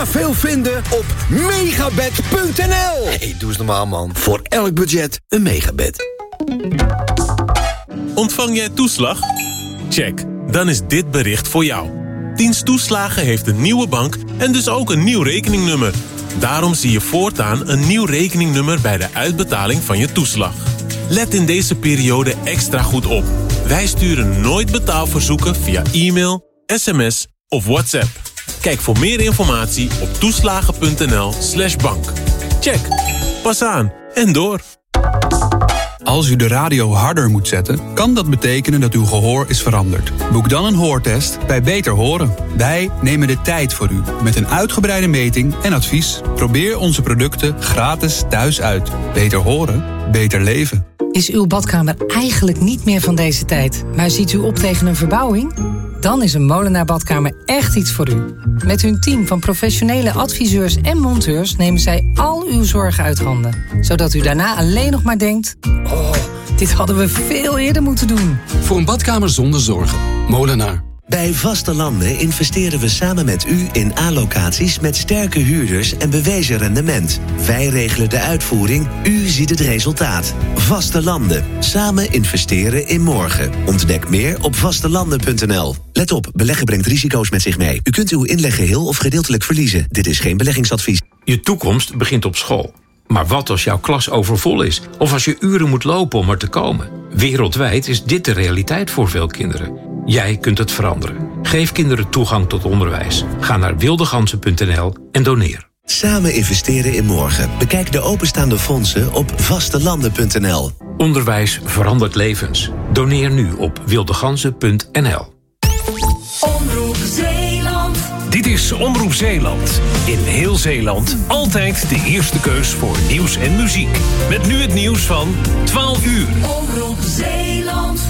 veel vinden op megabed.nl. Hey, doe eens normaal, man. Voor elk budget een megabed. Ontvang jij toeslag? Check. Dan is dit bericht voor jou. Dienst Toeslagen heeft een nieuwe bank en dus ook een nieuw rekeningnummer. Daarom zie je voortaan een nieuw rekeningnummer bij de uitbetaling van je toeslag. Let in deze periode extra goed op. Wij sturen nooit betaalverzoeken via e-mail, sms of WhatsApp. Kijk voor meer informatie op toeslagen.nl/bank. Check. Pas aan en door. Als u de radio harder moet zetten, kan dat betekenen dat uw gehoor is veranderd. Boek dan een hoortest bij Beter Horen. Wij nemen de tijd voor u met een uitgebreide meting en advies. Probeer onze producten gratis thuis uit. Beter horen, beter leven. Is uw badkamer eigenlijk niet meer van deze tijd, maar ziet u op tegen een verbouwing? Dan is een Molenaar Badkamer echt iets voor u. Met hun team van professionele adviseurs en monteurs nemen zij al uw zorgen uit handen. Zodat u daarna alleen nog maar denkt: oh, dit hadden we veel eerder moeten doen. Voor een badkamer zonder zorgen. Molenaar. Bij Vaste Landen investeren we samen met u in A-locaties met sterke huurders en bewezen rendement. Wij regelen de uitvoering, u ziet het resultaat. Vaste Landen. Samen investeren in morgen. Ontdek meer op vastelanden.nl. Let op, beleggen brengt risico's met zich mee. U kunt uw inleg geheel of gedeeltelijk verliezen. Dit is geen beleggingsadvies. Je toekomst begint op school. Maar wat als jouw klas overvol is? Of als je uren moet lopen om er te komen? Wereldwijd is dit de realiteit voor veel kinderen. Jij kunt het veranderen. Geef kinderen toegang tot onderwijs. Ga naar wildegansen.nl en doneer. Samen investeren in morgen. Bekijk de openstaande fondsen op vastelanden.nl. Onderwijs verandert levens. Doneer nu op wildegansen.nl. Omroep Zeeland. Dit is Omroep Zeeland. In heel Zeeland altijd de eerste keus voor nieuws en muziek. Met nu het nieuws van 12 uur. Omroep Zeeland.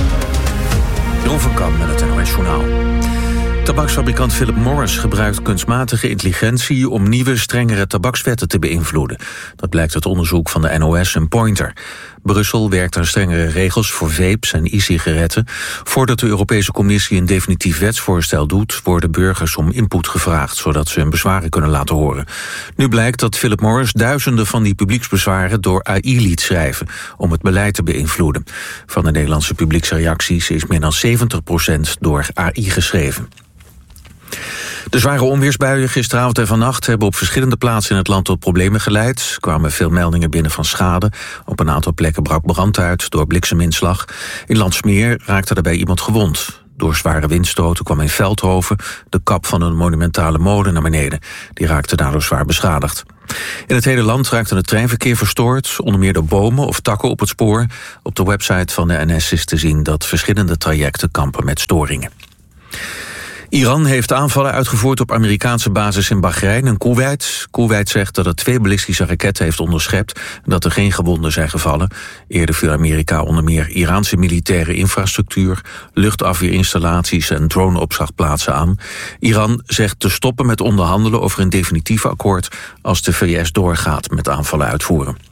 Ron van Kamp met het NOS Journaal. Tabaksfabrikant Philip Morris gebruikt kunstmatige intelligentie om nieuwe, strengere tabakswetten te beïnvloeden. Dat blijkt uit onderzoek van de NOS en Pointer. Brussel werkt aan strengere regels voor vapes en e-sigaretten. Voordat de Europese Commissie een definitief wetsvoorstel doet, worden burgers om input gevraagd, zodat ze hun bezwaren kunnen laten horen. Nu blijkt dat Philip Morris duizenden van die publieksbezwaren door AI liet schrijven, om het beleid te beïnvloeden. Van de Nederlandse publieksreacties is meer dan 70% door AI geschreven. De zware onweersbuien gisteravond en vannacht hebben op verschillende plaatsen in het land tot problemen geleid. Er kwamen veel meldingen binnen van schade. Op een aantal plekken brak brand uit door blikseminslag. In Landsmeer raakte daarbij iemand gewond. Door zware windstoten kwam in Veldhoven de kap van een monumentale molen naar beneden. Die raakte daardoor zwaar beschadigd. In het hele land raakte het treinverkeer verstoord, onder meer door bomen of takken op het spoor. Op de website van de NS is te zien dat verschillende trajecten kampen met storingen. Iran heeft aanvallen uitgevoerd op Amerikaanse bases in Bahrein en Koeweit. Koeweit zegt dat het 2 ballistische raketten heeft onderschept en dat er geen gewonden zijn gevallen. Eerder viel Amerika onder meer Iraanse militaire infrastructuur, luchtafweerinstallaties en droneopslagplaatsen aan. Iran zegt te stoppen met onderhandelen over een definitief akkoord als de VS doorgaat met aanvallen uitvoeren.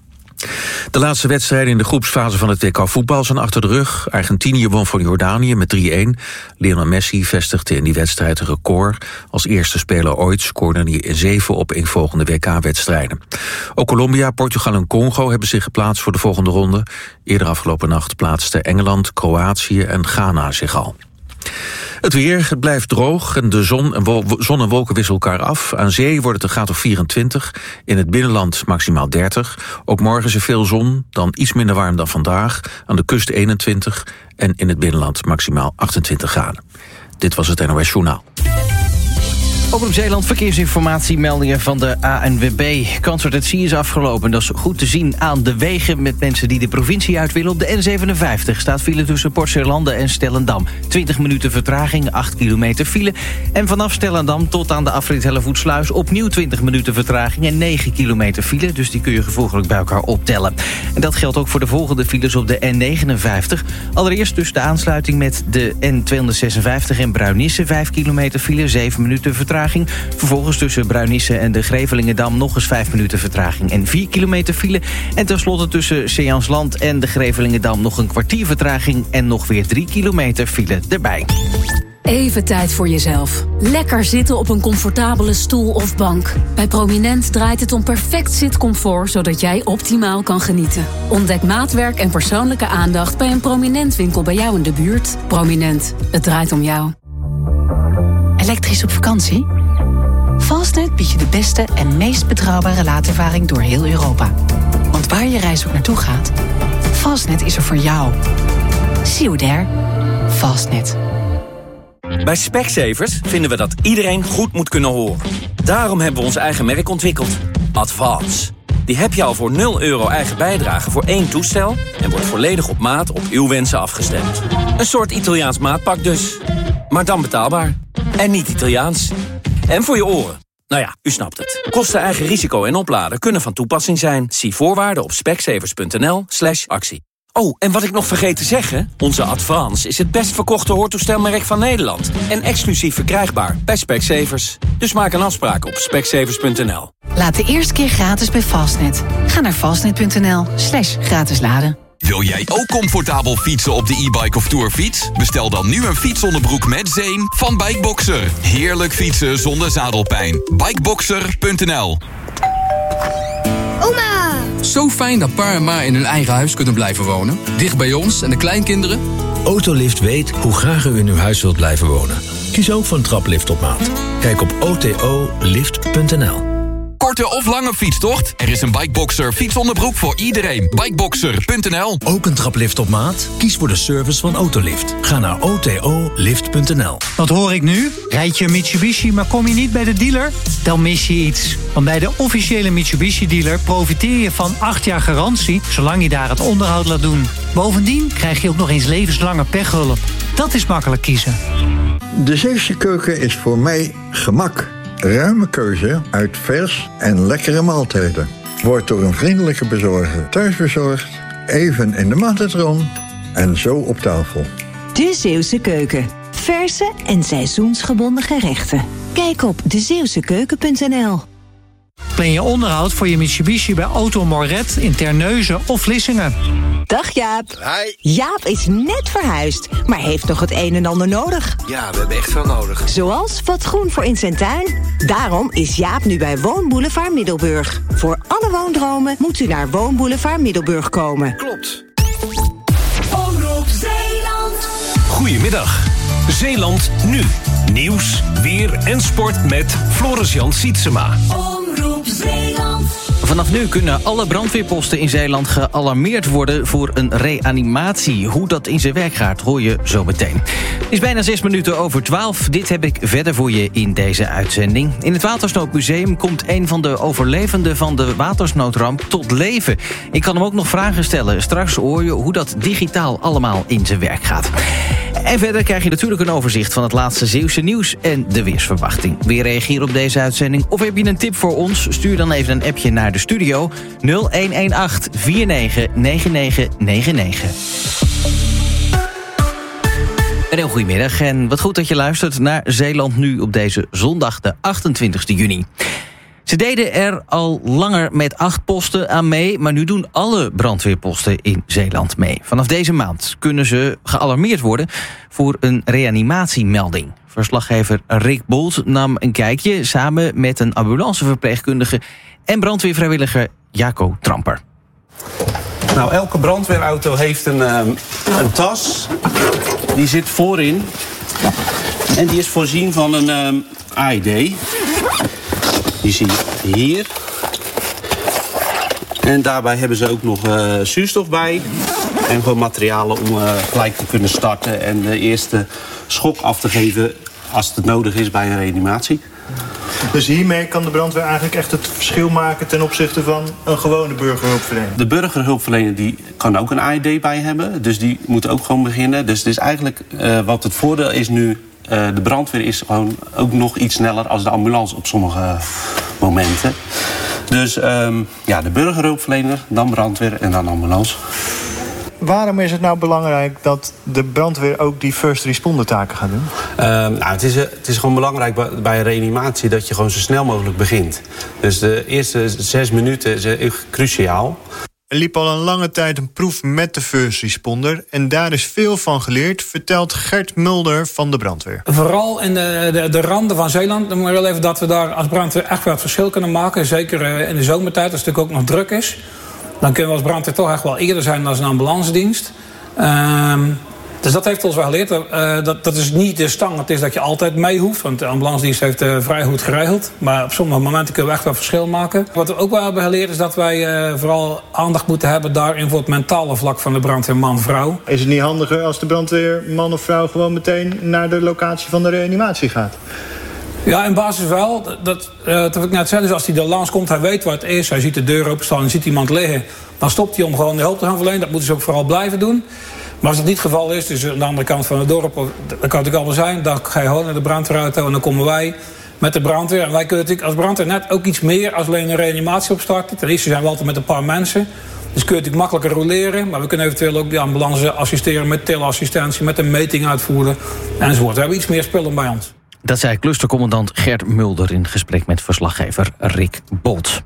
De laatste wedstrijden in de groepsfase van het WK voetbal zijn achter de rug. Argentinië won van Jordanië met 3-1. Lionel Messi vestigde in die wedstrijd een record. Als eerste speler ooit scoorde hij in 7 opeenvolgende WK-wedstrijden. Ook Colombia, Portugal en Congo hebben zich geplaatst voor de volgende ronde. Eerder afgelopen nacht plaatsten Engeland, Kroatië en Ghana zich al. Het weer, het blijft droog en de zon en wolken wisselen elkaar af. Aan zee wordt het een graad of 24, in het binnenland maximaal 30. Ook morgen is er veel zon, dan iets minder warm dan vandaag. Aan de kust 21 en in het binnenland maximaal 28 graden. Dit was het NOS Journaal. Omroep Zeeland, verkeersinformatie, meldingen van de ANWB. Concert @ Sea is afgelopen. Dat is goed te zien aan de wegen met mensen die de provincie uit willen. Op de N57 staat file tussen Port Zeelanden en Stellendam. 20 minuten vertraging, 8 kilometer file. En vanaf Stellendam tot aan de afrit Hellevoetsluis opnieuw 20 minuten vertraging en 9 kilometer file. Dus die kun je gevolgelijk bij elkaar optellen. En dat geldt ook voor de volgende files op de N59. Allereerst dus de aansluiting met de N256 en Bruinisse. 5 kilometer file, 7 minuten vertraging. Vervolgens tussen Bruinisse en de Grevelingendam nog eens 5 minuten vertraging en 4 kilometer file. En tenslotte tussen Zeeansland en de Grevelingendam nog een kwartier vertraging en nog weer 3 kilometer file erbij. Even tijd voor jezelf. Lekker zitten op een comfortabele stoel of bank. Bij Prominent draait het om perfect zitcomfort, zodat jij optimaal kan genieten. Ontdek maatwerk en persoonlijke aandacht bij een Prominent winkel bij jou in de buurt. Prominent, het draait om jou. Elektrisch op vakantie? Fastnet biedt je de beste en meest betrouwbare laadervaring door heel Europa. Want waar je reis ook naartoe gaat, Fastnet is er voor jou. See you there. Fastnet. Bij Specsavers vinden we dat iedereen goed moet kunnen horen. Daarom hebben we ons eigen merk ontwikkeld. Advance. Die heb je al voor €0 eigen bijdrage voor 1 toestel en wordt volledig op maat op uw wensen afgestemd. Een soort Italiaans maatpak dus. Maar dan betaalbaar. En niet Italiaans. En voor je oren. Nou ja, u snapt het. Kosten, eigen risico en opladen kunnen van toepassing zijn. Zie voorwaarden op specsavers.nl/actie. Oh, en wat ik nog vergeet te zeggen, onze Advance is het best verkochte hoortoestelmerk van Nederland. En exclusief verkrijgbaar bij Specsavers. Dus maak een afspraak op specsavers.nl. Laat de eerste keer gratis bij Fastnet. Ga naar fastnet.nl/gratis laden. Wil jij ook comfortabel fietsen op de e-bike of tourfiets? Bestel dan nu een fietsonderbroek met zeem van Bikeboxer. Heerlijk fietsen zonder zadelpijn. Bikeboxer.nl. Oma! Zo fijn dat pa en ma in hun eigen huis kunnen blijven wonen. Dicht bij ons en de kleinkinderen. Autolift weet hoe graag u in uw huis wilt blijven wonen. Kies ook voor een traplift op maat. Kijk op otolift.nl. Korte of lange fietstocht? Er is een Bikeboxer fietsonderbroek voor iedereen. Bikeboxer.nl. Ook een traplift op maat? Kies voor de service van Autolift. Ga naar otolift.nl. Wat hoor ik nu? Rijd je een Mitsubishi, maar kom je niet bij de dealer? Dan mis je iets. Want bij de officiële Mitsubishi-dealer profiteer je van 8 jaar garantie, zolang je daar het onderhoud laat doen. Bovendien krijg je ook nog eens levenslange pechhulp. Dat is makkelijk kiezen. De Zeeuwse keuken is voor mij gemak. Ruime keuze uit vers en lekkere maaltijden. Wordt door een vriendelijke bezorger thuisbezorgd, even in de magnetron en zo op tafel. De Zeeuwse Keuken. Verse en seizoensgebonden gerechten. Kijk op dezeeuwsekeuken.nl. Plan je onderhoud voor je Mitsubishi bij Auto Moret in Terneuzen of Vlissingen. Dag Jaap. Hi. Jaap is net verhuisd, maar heeft nog het een en ander nodig. Ja, we hebben echt veel nodig. Zoals wat groen voor in zijn tuin. Daarom is Jaap nu bij Woonboulevard Middelburg. Voor alle woondromen moet u naar Woonboulevard Middelburg komen. Klopt. Omroep Zeeland. Goedemiddag. Zeeland nu. Nieuws, weer en sport met Floris-Jan Sietsema. Omroep Zeeland. Vanaf nu kunnen alle brandweerposten in Zeeland gealarmeerd worden voor een reanimatie. Hoe dat in zijn werk gaat, hoor je zo meteen. Het is bijna 11:06. Dit heb ik verder voor je in deze uitzending. In het Watersnoodmuseum komt een van de overlevenden van de watersnoodramp tot leven. Ik kan hem ook nog vragen stellen. Straks hoor je hoe dat digitaal allemaal in zijn werk gaat. En verder krijg je natuurlijk een overzicht van het laatste Zeeuwse nieuws en de weersverwachting. Wil je reageren op deze uitzending of heb je een tip voor ons? Stuur dan even een appje naar de studio 0118 499999. Een heel goedemiddag en wat goed dat je luistert naar Zeeland nu op deze zondag de 28e juni. Ze deden er al langer met 8 posten aan mee, maar nu doen alle brandweerposten in Zeeland mee. Vanaf deze maand kunnen ze gealarmeerd worden voor een reanimatiemelding. Verslaggever Rick Bolt nam een kijkje samen met een ambulanceverpleegkundige en brandweervrijwilliger Jaco Tramper. Nou, elke brandweerauto heeft een tas. Die zit voorin. En die is voorzien van een AED. Die zie je hier. En daarbij hebben ze ook nog zuurstof bij. En gewoon materialen om gelijk te kunnen starten en de eerste schok af te geven als het nodig is bij een reanimatie. Dus hiermee kan de brandweer eigenlijk echt het verschil maken ten opzichte van een gewone burgerhulpverlener? De burgerhulpverlener die kan ook een AED bij hebben. Dus die moet ook gewoon beginnen. Dus het is eigenlijk wat het voordeel is nu. De brandweer is gewoon ook nog iets sneller als de ambulance op sommige momenten. Dus de burgerhulpverlener, dan brandweer en dan ambulance. Waarom is het nou belangrijk dat de brandweer ook die first responder taken gaat doen? Het is gewoon belangrijk bij een reanimatie dat je gewoon zo snel mogelijk begint. Dus de eerste 6 minuten is cruciaal. Er liep al een lange tijd een proef met de first responder en daar is veel van geleerd, vertelt Gert Mulder van de brandweer. Vooral in de randen van Zeeland, dan moet je wel even dat we daar als brandweer echt wel het verschil kunnen maken. Zeker in de zomertijd, als het natuurlijk ook nog druk is. Dan kunnen we als brandweer toch echt wel eerder zijn dan een ambulancedienst. Dus dat heeft ons wel geleerd. Dat is niet de stang, het is dat je altijd mee hoeft. Want de ambulancedienst heeft vrij goed geregeld. Maar op sommige momenten kunnen we echt wel verschil maken. Wat we ook wel hebben geleerd is dat wij vooral aandacht moeten hebben daarin voor het mentale vlak van de brandweer man-vrouw. Is het niet handiger als de brandweer man of vrouw gewoon meteen naar de locatie van de reanimatie gaat? Ja, in basis wel. Dat heb ik net zei. Dus als hij er langs komt, hij weet wat het is. Hij ziet de deur openstaan en ziet iemand liggen. Dan stopt hij om gewoon de hulp te gaan verlenen. Dat moeten ze ook vooral blijven doen. Maar als dat niet het geval is, dus aan de andere kant van het dorp, dat kan natuurlijk allemaal zijn, dan ga je gewoon naar de brandweerauto en dan komen wij met de brandweer. En wij kunnen natuurlijk als brandweer net ook iets meer als alleen een reanimatie opstarten. Ten eerste zijn we altijd met een paar mensen. Dus kun je natuurlijk makkelijker roleren. Maar we kunnen eventueel ook de ambulance assisteren met teleassistentie, met een meting uitvoeren enzovoort. We hebben iets meer spullen bij ons. Dat zei clustercommandant Gert Mulder in gesprek met verslaggever Rick Bolt.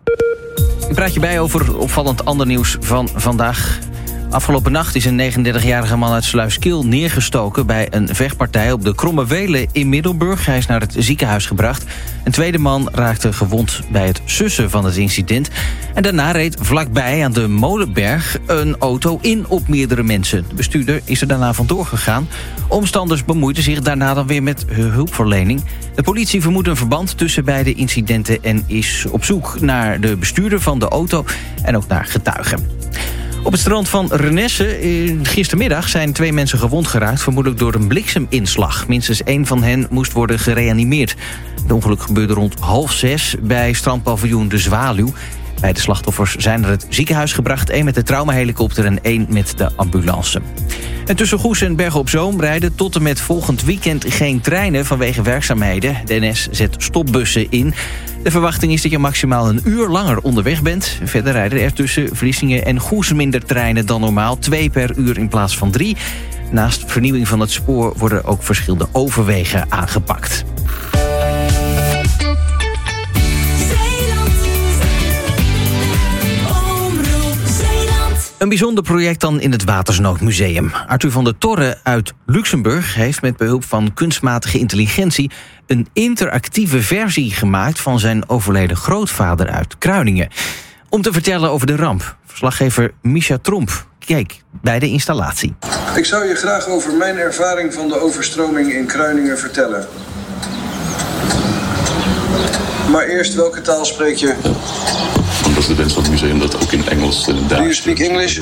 Een praatje bij over opvallend ander nieuws van vandaag. Afgelopen nacht is een 39-jarige man uit Sluiskil neergestoken bij een vechtpartij op de Kromme Welen in Middelburg. Hij is naar het ziekenhuis gebracht. Een tweede man raakte gewond bij het sussen van het incident. En daarna reed vlakbij aan de Molenberg een auto in op meerdere mensen. De bestuurder is er daarna vandoor gegaan. Omstanders bemoeiden zich daarna dan weer met hulpverlening. De politie vermoedt een verband tussen beide incidenten en is op zoek naar de bestuurder van de auto en ook naar getuigen. Op het strand van Renesse gistermiddag zijn 2 mensen gewond geraakt, vermoedelijk door een blikseminslag. Minstens 1 van hen moest worden gereanimeerd. Het ongeluk gebeurde rond 5:30 bij strandpaviljoen De Zwaluw. Beide slachtoffers zijn naar het ziekenhuis gebracht. 1 met de traumahelikopter en 1 met de ambulance. En tussen Goes en Bergen op Zoom rijden tot en met volgend weekend geen treinen vanwege werkzaamheden. De NS zet stopbussen in. De verwachting is dat je maximaal een uur langer onderweg bent. Verder rijden er tussen Vlissingen en Goes minder treinen dan normaal. 2 per uur in plaats van 3. Naast vernieuwing van het spoor worden ook verschillende overwegen aangepakt. Een bijzonder project dan in het Watersnoodmuseum. Arthur van der Torre uit Luxemburg heeft met behulp van kunstmatige intelligentie een interactieve versie gemaakt van zijn overleden grootvader uit Kruiningen. Om te vertellen over de ramp, verslaggever Misha Tromp keek bij de installatie. Ik zou je graag over mijn ervaring van de overstroming in Kruiningen vertellen. Maar eerst, welke taal spreek je? Dat is de wens van het museum dat ook in Engels en Duits. Do you speak English?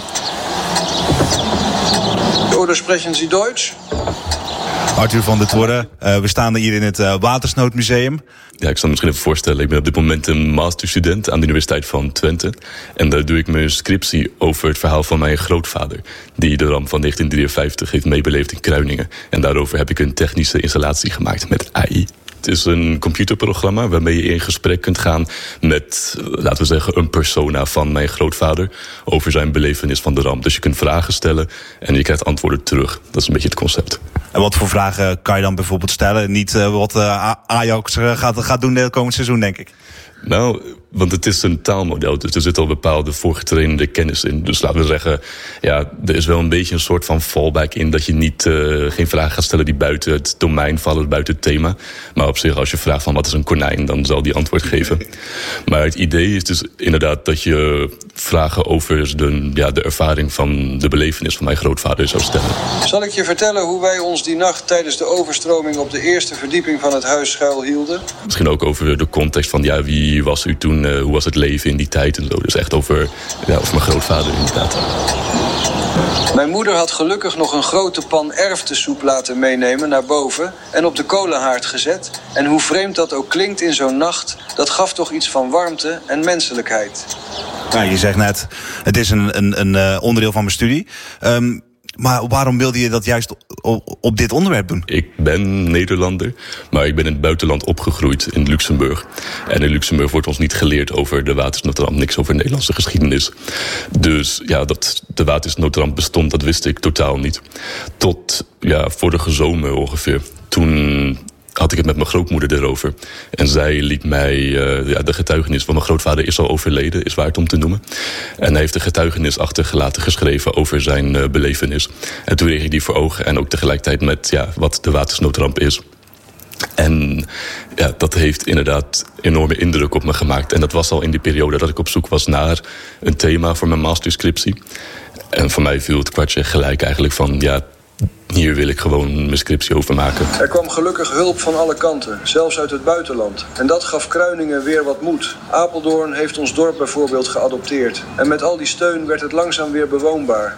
Oder sprechen Sie Deutsch? Arthur van der Torre, we staan hier in het Watersnoodmuseum. Ja, ik zal me misschien even voorstellen. Ik ben op dit moment een masterstudent aan de Universiteit van Twente. En daar doe ik mijn scriptie over het verhaal van mijn grootvader, die de ramp van 1953 heeft meebeleefd in Kruiningen. En daarover heb ik een technische installatie gemaakt met AI. Het is een computerprogramma waarmee je in gesprek kunt gaan met, laten we zeggen, een persona van mijn grootvader over zijn belevenis van de ramp. Dus je kunt vragen stellen en je krijgt antwoorden terug. Dat is een beetje het concept. En wat voor vragen kan je dan bijvoorbeeld stellen? Niet wat Ajax gaat doen het komend seizoen, denk ik. Nou, want het is een taalmodel, dus er zit al bepaalde voorgetrainde kennis in. Dus laten we zeggen, ja, er is wel een beetje een soort van fallback in dat je niet geen vragen gaat stellen die buiten het domein vallen, buiten het thema. Maar op zich, als je vraagt van wat is een konijn, dan zal die antwoord geven. Maar het idee is dus inderdaad dat je vragen over de ervaring van de belevenis van mijn grootvader zou stellen. Zal ik je vertellen hoe wij ons die nacht tijdens de overstroming op de eerste verdieping van het huis schuilhielden? Misschien ook over de context van wie was u toen, hoe was het leven in die tijd en zo. Dus echt over mijn grootvader inderdaad. Mijn moeder had gelukkig nog een grote pan erwtensoep laten meenemen naar boven en op de kolenhaard gezet. En hoe vreemd dat ook klinkt in zo'n nacht, dat gaf toch iets van warmte en menselijkheid. Nou, je zegt net, het is een onderdeel van mijn studie. Maar waarom wilde je dat juist op dit onderwerp doen? Ik ben Nederlander, maar ik ben in het buitenland opgegroeid in Luxemburg. En in Luxemburg wordt ons niet geleerd over de watersnoodramp, niks over Nederlandse geschiedenis. Dus ja, dat de watersnoodramp bestond, dat wist ik totaal niet. Tot vorige zomer ongeveer. Toen had ik het met mijn grootmoeder erover. En zij liet mij de getuigenis van mijn grootvader is al overleden, is waard om te noemen. En hij heeft een getuigenis achtergelaten geschreven over zijn belevenis. En toen kreeg ik die voor ogen en ook tegelijkertijd met wat de watersnoodramp is. En dat heeft inderdaad enorme indruk op me gemaakt. En dat was al in die periode dat ik op zoek was naar een thema voor mijn masterscriptie. En voor mij viel het kwartje gelijk eigenlijk van hier wil ik gewoon mijn scriptie over maken. Er kwam gelukkig hulp van alle kanten, zelfs uit het buitenland. En dat gaf Kruiningen weer wat moed. Apeldoorn heeft ons dorp bijvoorbeeld geadopteerd. En met al die steun werd het langzaam weer bewoonbaar.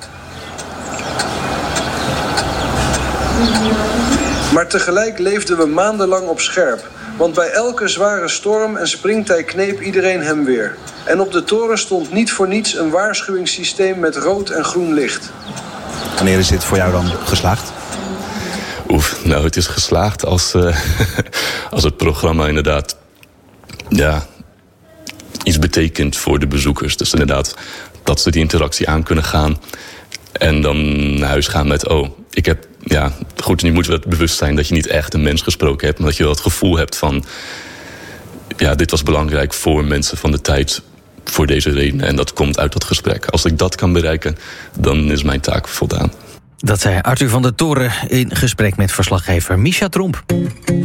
Maar tegelijk leefden we maandenlang op scherp. Want bij elke zware storm en springtij kneep iedereen hem weer. En op de toren stond niet voor niets een waarschuwingssysteem met rood en groen licht. Wanneer is dit voor jou dan geslaagd? Het is geslaagd als het programma inderdaad iets betekent voor de bezoekers. Dus inderdaad dat ze die interactie aan kunnen gaan en dan naar huis gaan met ik heb nu moeten we het bewust zijn dat je niet echt een mens gesproken hebt, maar dat je wel het gevoel hebt van dit was belangrijk voor mensen van de tijd voor deze reden en dat komt uit dat gesprek. Als ik dat kan bereiken, dan is mijn taak voldaan. Dat zei Arthur van der Toren in gesprek met verslaggever Misha Tromp.